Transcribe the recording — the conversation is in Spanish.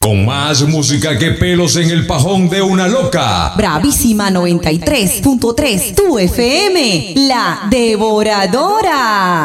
Con más música que pelos en el pajón de una loca. Bravísima 93.3, tu FM, la devoradora.